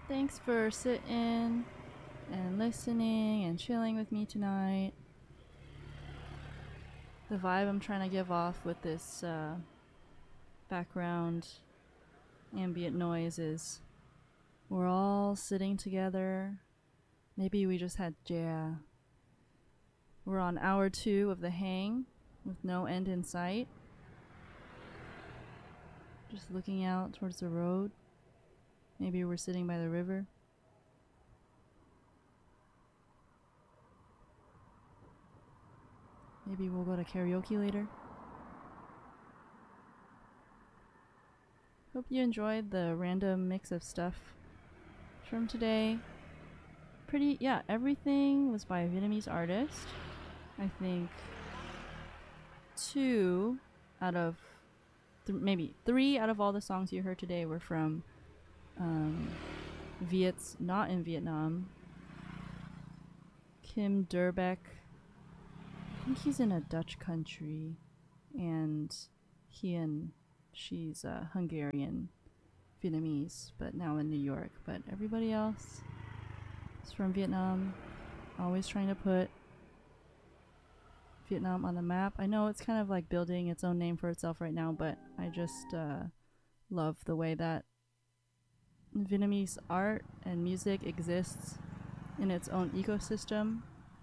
Thanks for sitting and listening and chilling with me tonight. The vibe I'm trying to give off with this background ambient noise is we're all sitting together. Maybe we just had jia. We're on hour 2 of the hang with no end in sight. Just looking out towards the road. Maybe we're sitting by the river. Maybe we'll go to karaoke later. Hope you enjoyed the random mix of stuff from today. Everything was by a Vietnamese artist. I think 2 out of maybe 3 out of all the songs you heard today were from Viets not in Vietnam. Kim Durbeck, I think he's in a Dutch country, and she's Hungarian Vietnamese, but now in New York. But everybody else is from Vietnam, always trying to put Vietnam on the map. I know it's kind of like building its own name for itself right now, but I just love the way that Vietnamese art and music exists in its own ecosystem.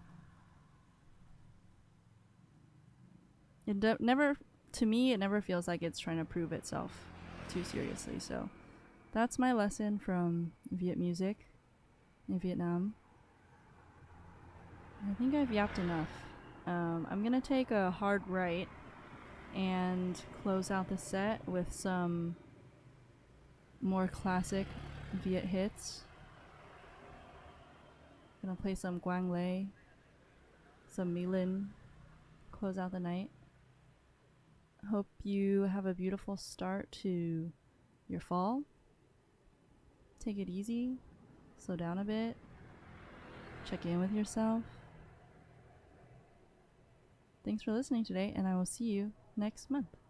To me, it never feels like it's trying to prove itself too seriously. So that's my lesson from Viet music in Vietnam. I think I've yapped enough. I'm going to take a hard right and close out the set with some more classic Viet hits. Gonna play some Quang Lê, some Milin, close out the night. Hope you have a beautiful start to your fall. Take it easy, slow down a bit, check in with yourself. Thanks for listening today, and I will see you next month.